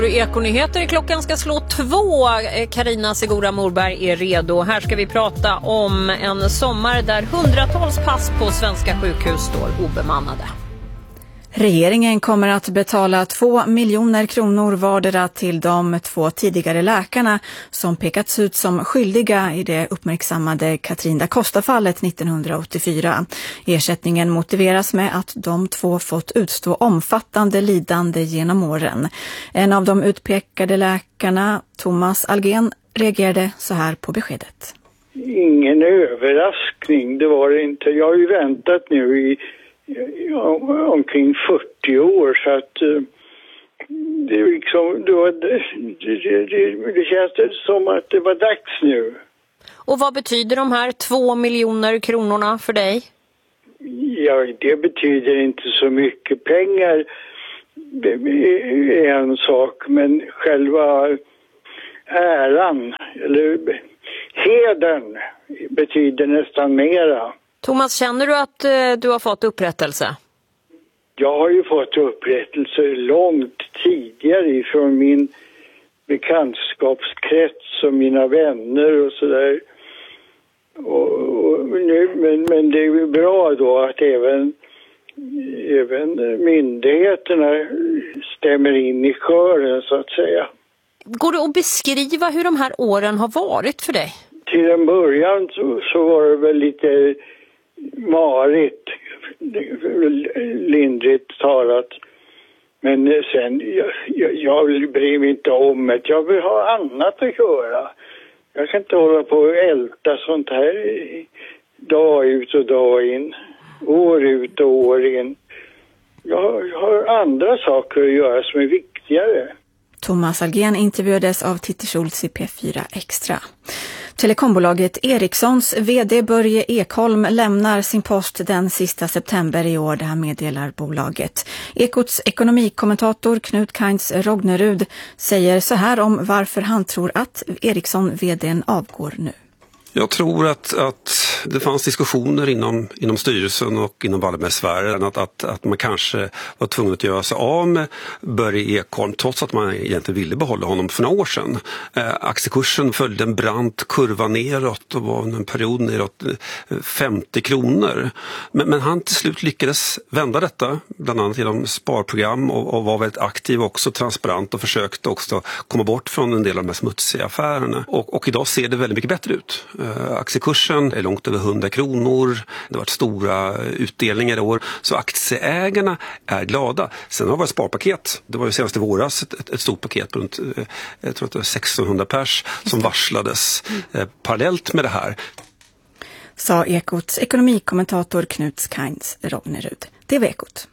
Ekonyheter, klockan ska slå 2. Carina Segura Morberg är redo. Här ska vi prata om en sommar där hundratals pass på svenska sjukhus står obemannade. Regeringen kommer att betala 2 miljoner kronor vardera till de 2 tidigare läkarna som pekats ut som skyldiga i det uppmärksammade Katrin da Costa-fallet 1984. Ersättningen motiveras med att de 2 fått utstå omfattande lidande genom åren. En av de utpekade läkarna, Thomas Algén, reagerade så här på beskedet. Ingen överraskning, det var det inte. Jag har ju väntat nu i omkring 40 år, så att det är liksom det känns som att det var dags nu. Och vad betyder de här 2 miljoner kronorna för dig? Ja, det betyder inte så mycket pengar, är en sak, men själva äran eller hedern betyder nästan mera. Thomas, känner du att du har fått upprättelse? Jag har ju fått upprättelse långt tidigare ifrån min bekantskapskrets och mina vänner och sådär. Men det är ju bra då att även myndigheterna stämmer in i kören, så att säga. Går det att beskriva hur de här åren har varit för dig? Till en början så var det väl lite marigt, lindrigt talat. Men sen, jag bryr mig inte om det. Jag vill ha annat att göra. Jag kan inte hålla på och älta sånt här dag ut och dag in. År ut och år in. Jag har andra saker att göra som är viktigare. Thomas Algén intervjuades av Titti Schultz i P4 Extra. Telekombolaget Ericssons vd Börje Ekholm lämnar sin post den sista september i år, det här meddelar bolaget. Ekots ekonomikommentator Knut Kainz Rognerud säger så här om varför han tror att Ericsson-vdn avgår nu. Jag tror att det fanns diskussioner inom styrelsen och inom Wallenbergsfären att man kanske var tvungen att göra sig av med Börje Ekholm trots att man egentligen ville behålla honom för några år sedan. Aktiekursen följde en brant kurva neråt och var en period neråt 50 kronor. Men han till slut lyckades vända detta, bland annat genom sparprogram och var väldigt aktiv också, transparent och försökte också komma bort från en del av de här smutsiga affärerna. Och idag ser det väldigt mycket bättre ut. Aktiekursen är långt över 100 kronor. Det har varit stora utdelningar i år. Så aktieägarna är glada. Sen har det varit sparpaket. Det var ju senast i våras ett stort paket på runt jag tror att det var 1600 pers som varslades parallellt med det här. Sa Ekots ekonomikommentator Knut Kainz Rognerud. Det var Ekot.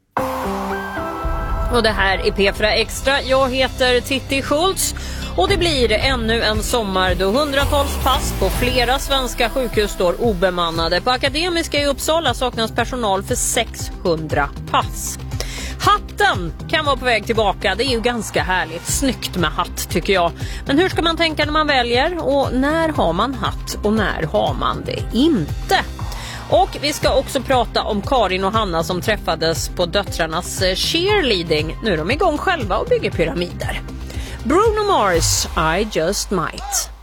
Och det här är P4 Extra. Jag heter Titti Schultz. Och det blir ännu en sommar då hundratals pass på flera svenska sjukhus står obemannade. På Akademiska i Uppsala saknas personal för 600 pass. Hatten kan vara på väg tillbaka. Det är ju ganska härligt. Snyggt med hatt tycker jag. Men hur ska man tänka när man väljer? Och när har man hatt och när har man det inte? Och vi ska också prata om Karin och Hanna som träffades på döttrarnas cheerleading. Nu är de igång själva och bygger pyramider. Bruno Mars, I Just Might.